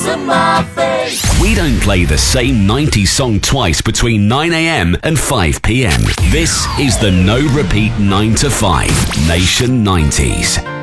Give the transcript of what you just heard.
to my face. We don't play the same 90s song twice between 9 a.m. and 5 p.m. This is the No Repeat 9 to 5 Nation 90s.